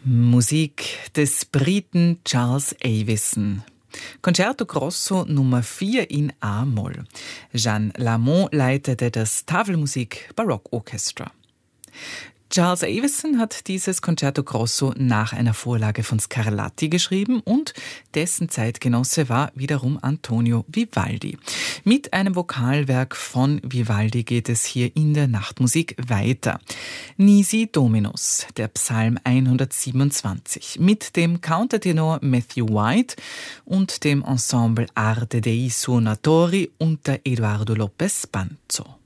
Musik des Briten Charles Avison. Concerto Grosso Nummer 4 in A-Moll. Jeanne Lamont leitete das Tafelmusik Barockorchestra. Charles Avison hat dieses Concerto Grosso nach einer Vorlage von Scarlatti geschrieben und dessen Zeitgenosse war wiederum Antonio Vivaldi. Mit einem Vokalwerk von Vivaldi geht es hier in der Nachtmusik weiter. Nisi Dominus, der Psalm 127, mit dem Countertenor Matthew White und dem Ensemble Arte dei Suonatori unter Eduardo Lopez Banzo.